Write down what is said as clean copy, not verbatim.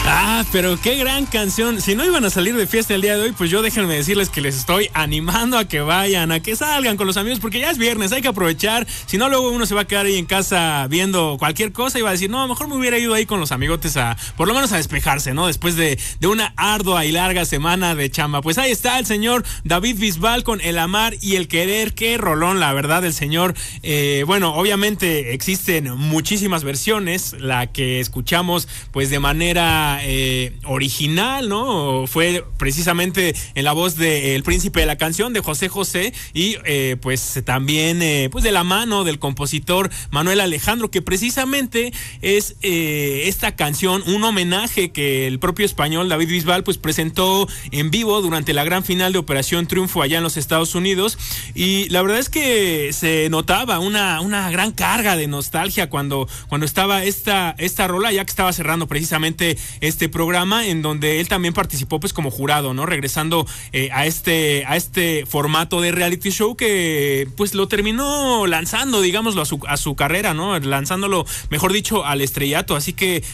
Pero qué gran canción. Si no iban a salir de fiesta el día de hoy, pues yo déjenme decirles que les estoy animando a que vayan, a que salgan con los amigos, porque ya es viernes, hay que aprovechar. Si no, luego uno se va a quedar ahí en casa viendo cualquier cosa y va a decir, no, mejor me hubiera ido ahí con los amigotes por lo menos a despejarse, ¿no? Después de una ardua y larga semana de chamba. Pues ahí está el señor David Bisbal con El Amar y El Querer. Qué rolón, la verdad, el señor. Bueno, obviamente existen muchísimas versiones. La que escuchamos, pues de manera original, ¿no? Fue precisamente en la voz del príncipe de la canción, de José José, y pues también pues de la mano del compositor Manuel Alejandro, que precisamente es esta canción un homenaje que el propio español David Bisbal pues presentó en vivo durante la gran final de Operación Triunfo allá en los Estados Unidos, y la verdad es que se notaba una gran carga de nostalgia cuando estaba esta rola, ya que estaba cerrando precisamente este programa en donde él también participó pues como jurado, ¿no? Regresando a este formato de reality show que pues lo terminó lanzando, digámoslo, a su carrera, ¿no? Lanzándolo, mejor dicho, al estrellato. Así que